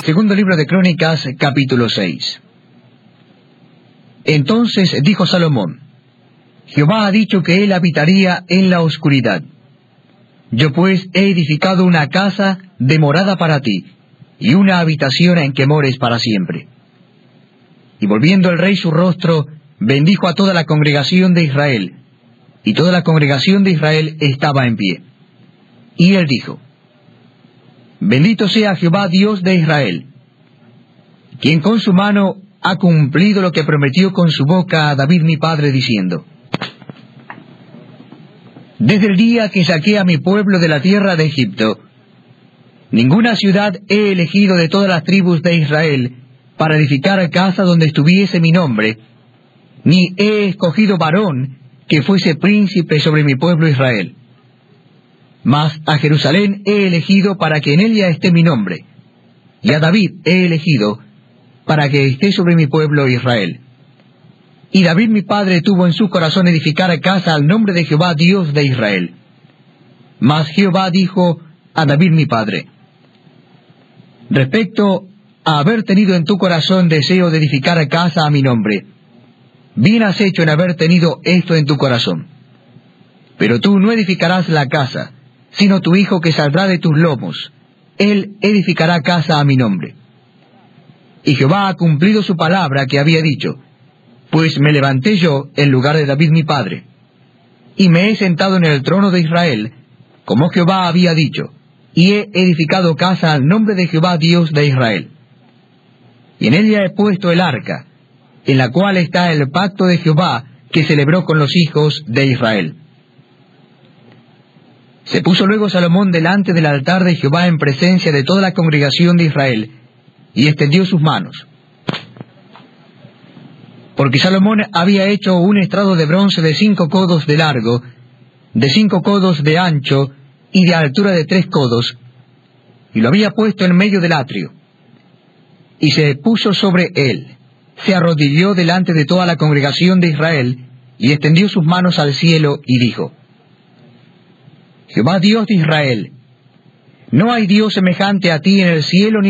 Segundo libro de Crónicas, capítulo 6. Entonces dijo Salomón: Jehová ha dicho que él habitaría en la oscuridad. Yo pues he edificado una casa de morada para ti, y una habitación en que mores para siempre. Y volviendo el rey su rostro, bendijo a toda la congregación de Israel, y toda la congregación de Israel estaba en pie. Y él dijo: Bendito sea Jehová Dios de Israel, quien con su mano ha cumplido lo que prometió con su boca a David mi padre, diciendo: Desde el día que saqué a mi pueblo de la tierra de Egipto, ninguna ciudad he elegido de todas las tribus de Israel para edificar casa donde estuviese mi nombre, ni he escogido varón que fuese príncipe sobre mi pueblo Israel. Mas a Jerusalén he elegido para que en ella esté mi nombre, y a David he elegido para que esté sobre mi pueblo Israel. Y David mi padre tuvo en su corazón edificar casa al nombre de Jehová Dios de Israel. Mas Jehová dijo a David mi padre: Respecto a haber tenido en tu corazón deseo de edificar casa a mi nombre, bien has hecho en haber tenido esto en tu corazón. Pero tú no edificarás la casa, sino tu hijo que saldrá de tus lomos. Él edificará casa a mi nombre. Y Jehová ha cumplido su palabra que había dicho, pues me levanté yo en lugar de David mi padre, y me he sentado en el trono de Israel, como Jehová había dicho, y he edificado casa al nombre de Jehová Dios de Israel. Y en ella he puesto el arca, en la cual está el pacto de Jehová que celebró con los hijos de Israel. Se puso luego Salomón delante del altar de Jehová en presencia de toda la congregación de Israel, y extendió sus manos. Porque Salomón había hecho un estrado de bronce de 5 codos de largo, de 5 codos de ancho, y de altura de 3 codos, y lo había puesto en medio del atrio. Y se puso sobre él, se arrodilló delante de toda la congregación de Israel, y extendió sus manos al cielo, y dijo: Jehová Dios de Israel, no hay Dios semejante a ti en el cielo ni